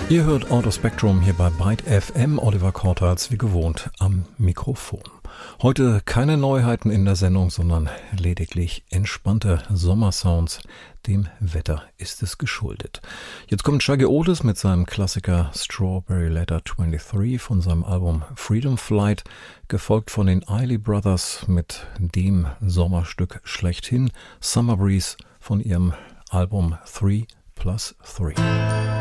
Ihr hört Auto Spectrum hier bei Byte FM. Oliver Kortals wie gewohnt am Mikrofon. Heute keine Neuheiten in der Sendung, sondern lediglich entspannte Sommersounds. Dem Wetter ist es geschuldet. Jetzt kommt Shaggy Otis mit seinem Klassiker Strawberry Letter 23 von seinem Album Freedom Flight, gefolgt von den Isley Brothers mit dem Sommerstück schlechthin, Summer Breeze von ihrem Album 3+3.